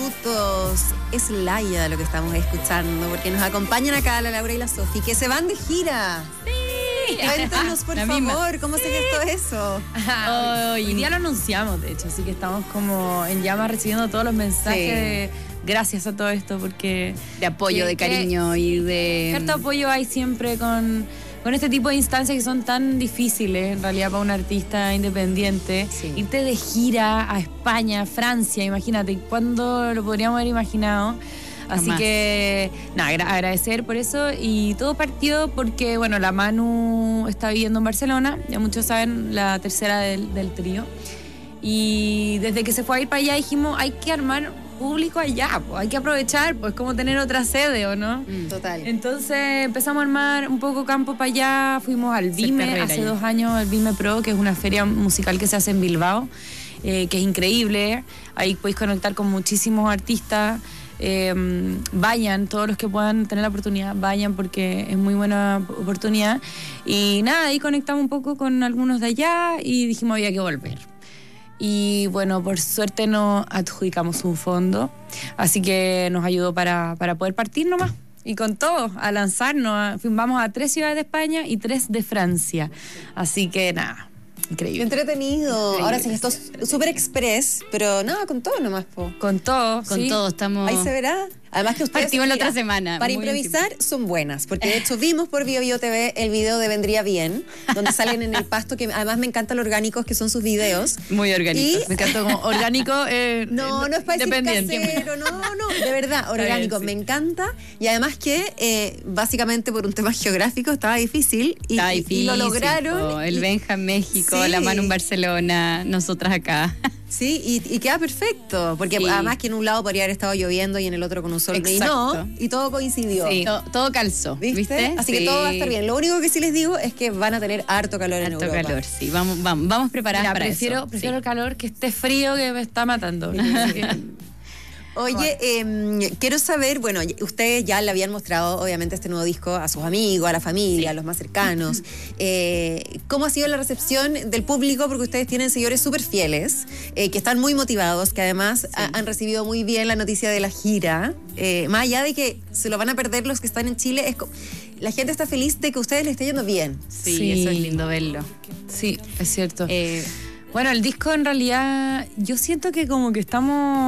minutos. Es Laia lo que estamos escuchando, porque nos acompañan acá la Laura y la Sofi, que se van de gira. Sí. Cuéntanos, por favor, ¿cómo se gestó eso? Hoy día lo anunciamos, de hecho, así que estamos como en llamas recibiendo todos los mensajes de gracias a todo esto, porque... De apoyo, de cariño y de... Cierto apoyo hay siempre con este tipo de instancias que son tan difíciles, en realidad, para un artista independiente. Sí. Irte de gira a España, Francia, imagínate, ¿cuándo lo podríamos haber imaginado? Así Jamás. que, nada, agradecer por eso. Y todo partió porque, bueno, la Manu está viviendo en Barcelona, ya muchos saben, la tercera del trío. Y desde que se fue a ir para allá dijimos, hay que armar público allá, pues, hay que aprovechar, pues como tener otra sede, ¿o no? Total. Entonces empezamos a armar un poco campo para allá, fuimos al Vime, hace 2 años, al Vime Pro, que es una feria musical que se hace en Bilbao, que es increíble, ahí podéis conectar con muchísimos artistas. Vayan, todos los que puedan tener la oportunidad, vayan porque es muy buena oportunidad. Y nada, ahí conectamos un poco con algunos de allá y dijimos había que volver. Y bueno, por suerte nos adjudicamos un fondo, así que nos ayudó para poder partir nomás. Y con todo, a lanzarnos. Vamos a 3 ciudades de España y 3 de Francia. Así que nada, Qué increíble. entretenido. Increíble. Ahora se gestó súper express, pero nada, con todo nomás, po. Con todo, Con ¿sí? todo, estamos... Ahí se verá. Además que ustedes... Partimos la otra mira, semana. Para muy improvisar son buenas, porque de hecho vimos por Bio TV el video de Vendría Bien, donde salen en el pasto, que además me encantan lo orgánicos que son sus videos. Muy orgánico. Me encantó como orgánico. No es para decir independiente. casero, no, de verdad, orgánico, bien, sí. me encanta. Y además que básicamente por un tema geográfico estaba difícil y, Está y difícil. lo lograron. El y- Benja en México, Sí. la Manu en Barcelona, nosotras acá. Sí, y queda perfecto, porque Sí. además que en un lado podría haber estado lloviendo y en el otro con un sol. Y Exacto. no, y todo coincidió. Sí. Todo calzó, ¿viste? Así que Sí. todo va a estar bien. Lo único que sí les digo es que van a tener harto calor en Harto Europa. calor, sí. Vamos preparadas Mira, para prefiero eso. el calor que esté frío, que me está matando. Así que- Oye, quiero saber, bueno, ustedes ya le habían mostrado obviamente este nuevo disco a sus amigos, a la familia, a los más cercanos. ¿Cómo ha sido la recepción del público? Porque ustedes tienen seguidores súper fieles, que están muy motivados, que además han recibido muy bien la noticia de la gira. Más allá de que se lo van a perder los que están en Chile, la gente está feliz de que a ustedes les esté yendo bien. Sí, Sí. eso es lindo verlo. Sí, es cierto. Eh, Bueno, el disco en realidad, yo siento que como que estamos